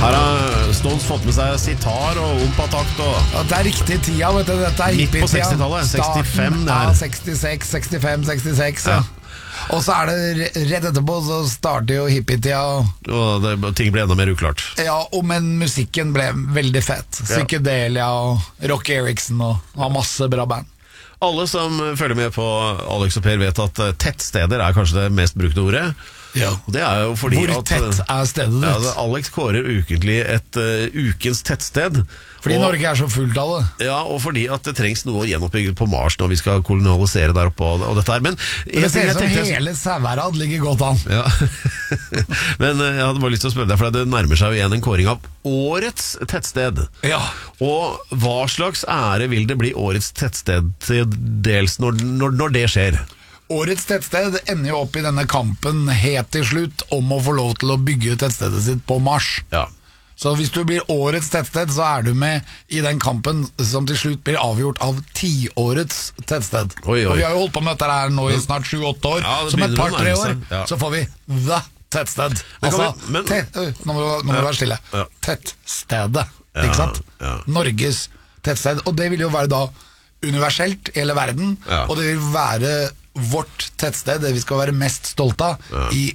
Her har Stones fått med seg sitar og ompatakt og... Ja, det riktig tida, vet du. Dette midt på 60-tallet, 65 der. 66, 65, 66, ja. Og så det rett etterpå så starter jo hippietida. Og ting ble enda mer uklart. Ja, men musikken ble veldig fett. Psykedelia og Rock Erickson og masse bra band. Alle som følger med på Alex og Per vet at tettsteder kanskje det mest brukte ordet. Ja. Det jo fordi hvor tett stedet ditt? Ja, Alex kårer ukentlig et ukens tettsted. Fordi Norge så fullt av det. Ja, og fordi at det trengs noe gjenoppbygget på Mars når vi skal kolonialisere der oppe og dette her. Men det ser ut som hele Sauherad ligger godt an. Ja. Men jeg hadde bare lyst til å spørre deg, for det nærmer seg jo igjen en kåring av årets tettsted. Ja. Og hva slags ære vil det bli årets tettsted til dels når det skjer? Årets tettsted ender jo opp i denne kampen helt til slutt om å få lov til å bygge tettstedet sitt på Mars. Ja. Så hvis du blir årets tettsted, så du med i den kampen som til slutt blir avgjort av 10-årets tettsted. Oi. Og vi har jo holdt på med dette her nå i snart 7-8 år. Ja, som et par-tre år, så får vi The Tettsted. Altså, nå må du være stille. Ja. Tettstedet, ikke sant? Ja. Norges tettsted. Og det vil jo være da universelt i hele verden, og det vil være vårt tettsted, det vi skal være mest stolt av i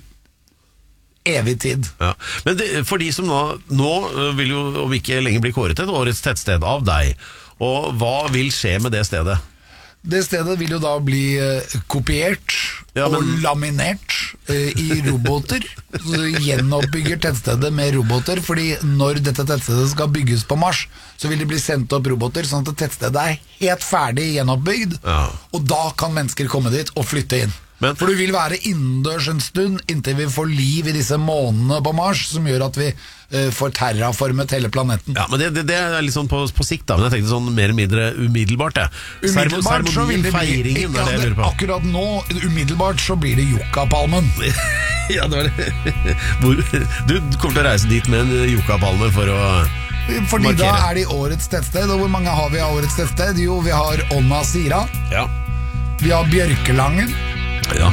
evig tid. Ja. Men for de som nå vil jo om ikke lenger bli kåret til årets tettsted av deg, og hva vil skje med det stedet? Det stedet vil jo da bli kopiert og laminert i roboter. Så gjenoppbygger tettstedet med roboter, fordi når dette tettstedet skal bygges på Mars, så vil det bli sendt opp roboter, sånn at tettstedet helt ferdig gjenoppbygd, og da kan mennesker komme dit og flytte inn. For du vil være innendørs en stund inntil vi får liv i disse månene på Mars, som gjør at vi får terraformet hele planeten. Ja, men det litt sånn på sikt da, men jeg tenkte sånn mer eller mindre umiddelbart. Umiddelbart så vil det bli, akkurat nå, umiddelbart så blir det Yuccapalmen. Ja, det var det. Du kommer til å reise dit med en Yuccapalme for å fordi markere. Da de årets tettsted, og hvor mange har vi av årets tettsted? Jo, vi har Onna Sira. Ja. Vi har Bjørkelangen. Ja.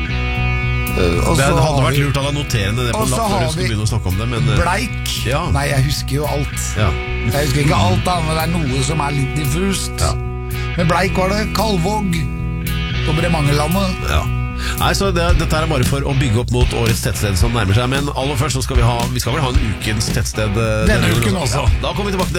Det hadde vært lurt å notere det på lapp før du skulle begynne å snakke om det, men Bleik. Nei, jeg husker jo alt. Jeg husker ikke alt da, men det noe som litt diffust. Men Bleik var det, Kalvåg og Bremangelandet. Ja. Nei, så dette bare for å bygge opp mot årets tettsted som nærmer seg. Men aller først så skal vi skal vel ha en ukens tettsted denne uken også. Da kommer vi tilbake til